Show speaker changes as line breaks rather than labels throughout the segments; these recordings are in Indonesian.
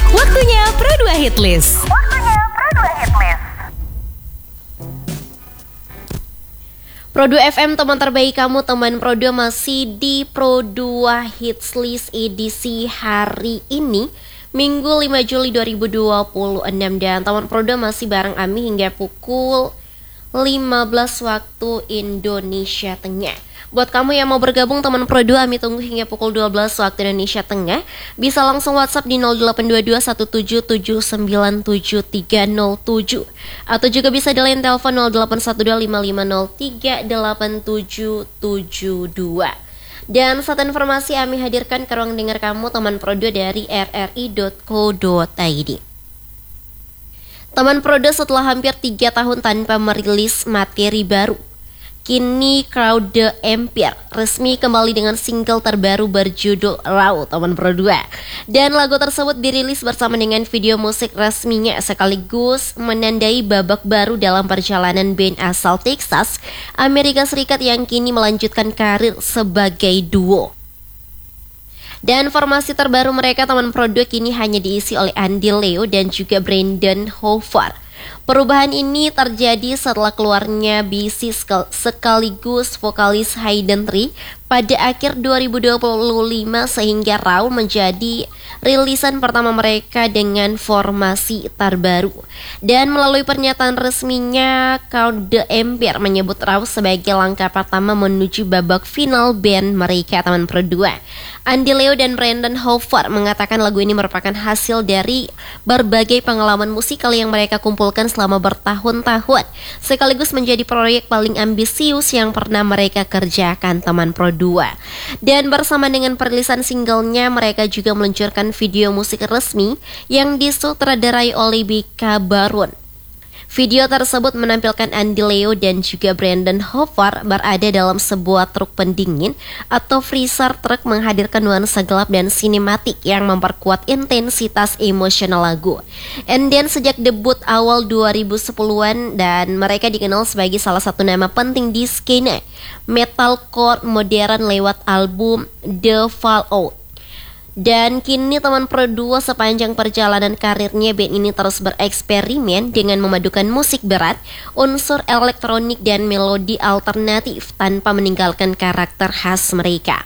Waktunya Pro 2 Hitlist. Pro 2 FM, teman terbaik kamu, teman Pro 2 masih di Pro 2 Hits List edisi hari ini, Minggu 5 Juli 2026. Dan teman Pro 2 masih bareng Ami hingga pukul 15 waktu Indonesia Tengah. Buat kamu yang mau bergabung teman Pro 2, Ami tunggu hingga pukul 12 waktu Indonesia Tengah. Bisa langsung WhatsApp di 082217797307 atau juga bisa di line telepon 081255038772. Dan satu informasi Ami hadirkan ke ruang dengar kamu teman Pro 2 dari rri.co.id. Teman Pro 2, setelah hampir 3 tahun tanpa merilis materi baru, kini Crowd The Empire resmi kembali dengan single terbaru berjudul Raw, teman Pro 2. Dan lagu tersebut dirilis bersama dengan video musik resminya, sekaligus menandai babak baru dalam perjalanan band asal Texas, Amerika Serikat yang kini melanjutkan karir sebagai duo. Dan formasi terbaru mereka teman Pro 2 kini hanya diisi oleh Andy Leo dan juga Brandon Howard. Perubahan ini terjadi setelah keluarnya BC sekaligus vokalis Hayden Tree pada akhir 2025, sehingga Raw menjadi rilisan pertama mereka dengan formasi terbaru. Dan melalui pernyataan resminya, Crowd The Empire menyebut Raw sebagai langkah pertama menuju babak final band mereka teman Pro 2. Andy Leo dan Brandon Howard mengatakan lagu ini merupakan hasil dari berbagai pengalaman musikal yang mereka kumpulkan selama bertahun-tahun, sekaligus menjadi proyek paling ambisius yang pernah mereka kerjakan teman Pro 2. Dan bersama dengan perilisan singlenya, mereka juga meluncurkan video musik resmi yang disutradarai oleh Bika Barun. Video tersebut menampilkan Andy Leo dan juga Brandon Howard berada dalam sebuah truk pendingin atau freezer truk, menghadirkan nuansa gelap dan sinematik yang memperkuat intensitas emosional lagu. And then sejak debut awal 2010-an, dan mereka dikenal sebagai salah satu nama penting di skena metalcore modern lewat album The Fallout. Dan kini teman Pro 2, sepanjang perjalanan karirnya, band ini terus bereksperimen dengan memadukan musik berat, unsur elektronik dan melodi alternatif tanpa meninggalkan karakter khas mereka.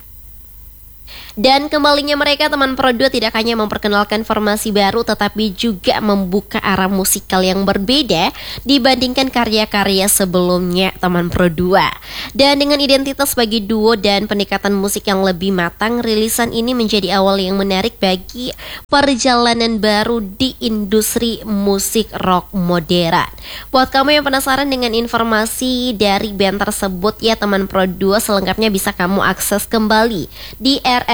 Dan kembalinya mereka teman Pro 2 tidak hanya memperkenalkan formasi baru, tetapi juga membuka arah musikal yang berbeda dibandingkan karya-karya sebelumnya teman Pro 2. Dan dengan identitas sebagai duo dan pendekatan musik yang lebih matang, rilisan ini menjadi awal yang menarik bagi perjalanan baru di industri musik rock modern. Buat kamu yang penasaran dengan informasi dari band tersebut ya teman Pro 2, selengkapnya bisa kamu akses kembali di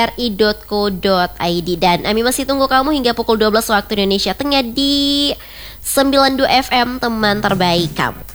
rri.co.id. Dan Ami masih tunggu kamu hingga pukul 12 waktu Indonesia Tengah di 92 FM, teman terbaik kamu.